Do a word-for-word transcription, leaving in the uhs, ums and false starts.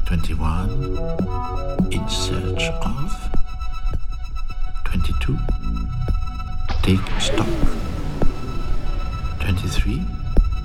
twenty-one, in search of. twenty-two, take stock. twenty-three,